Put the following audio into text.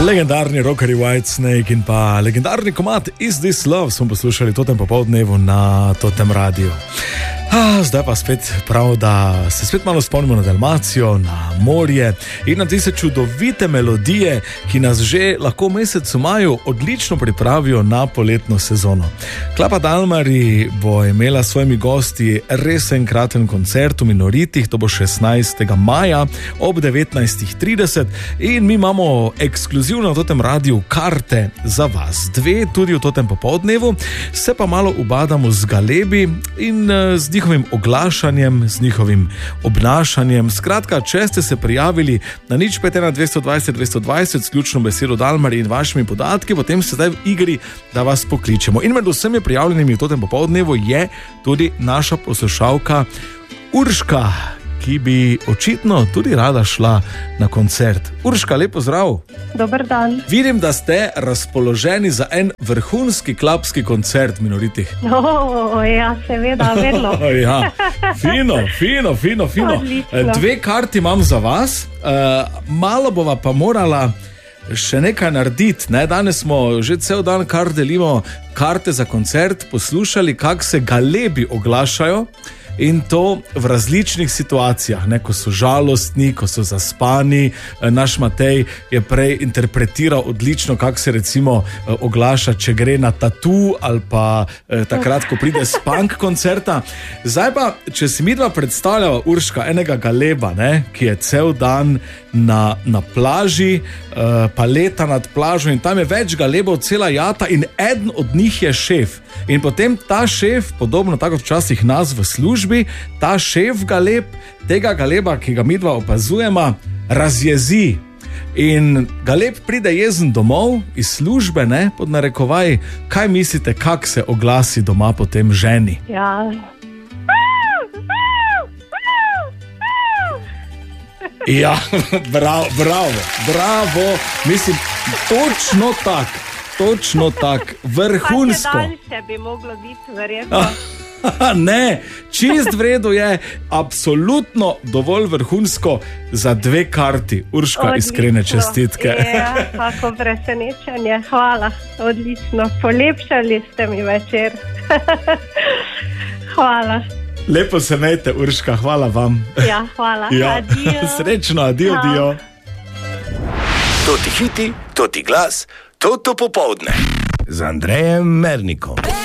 Legendarni rockeri Whitesnake in pa legendarni komad Is This Love smo poslušali totem popoldnevu na totem radiju. Zdaj pa spet prav, da se spet malo spomnimo na Dalmacijo, na morje in na tiste čudovite melodije, ki nas že lahko v mesecu maju odlično pripravijo na poletno sezono. Klapa Dalmari bo imela s svojimi gosti res enkraten koncert v Minoritih, to bo 16. maja ob 19.30 in mi imamo ekskluzivno na totem radiju karte za vas. 2 tudi v totem popoldnevu, se pa malo ubadamo z Galebi in z njihovim oglašanjem, z njihovim obnašanjem. Skratka, če ste se prijavili na 051 220 220 s ključno besedo Dalmari in vašimi podatki, potem ste zdaj v igri, da vas pokličemo. In med vsemi prijavljenimi v totem popoldnevu je tudi naša poslušalka Urška, ki bi očitno tudi rada šla na koncert. Urška, lepo zdrav. Dober dan. Vidim, da ste razpoloženi za en vrhunski klapski koncert v Minoritih. Ja, seveda, vedno. Ja, fino. Odlično. 2 karti imam za vas, malo bova pa morala še nekaj narediti, ne? Danes smo že cel dan kar delimo karte za koncert, poslušali, kako se Galebi oglašajo. In to v različnih situacijah, ne? Ko so žalostni, ko so zaspani. Naš Matej je prej interpretiral odlično, kako se recimo oglaša, če gre na tatu ali pa takrat, ko pride s punk koncerta. Zdaj pa, če si midva predstavljava, Urška, enega Galeba, ne? Ki je cel dan na plaži, pa leta nad plažo in tam je več Galebov, cela jata in eden od njih je šef. In potem ta šef, podobno tako včasih nas v službi, ta šef Galeb, tega Galeba, ki ga midva opazujemo, razjezi. In Galeb pride jezen domov iz službe, ne, pod narekovaj. Kaj mislite, kak se oglasi doma potem ženi? Ja. Ja, bravo. Mislim, točno tak, vrhunsko. Pa še daljše bi moglo biti, verjetno. Ne, čist v redu je, absolutno dovolj vrhunsko za 2 karti. Urška, Odlično. Iskrene čestitke. Ja, kako presenečenje, hvala, odlično. Polepšali ste mi večer. Hvala. Lepo se imejte, Urška, hvala vam. Ja, hvala. Ja. Adijo. Srečno, adijo. To ti hiti, to ti glas, to popoldne. Z Andrejem Mernikom.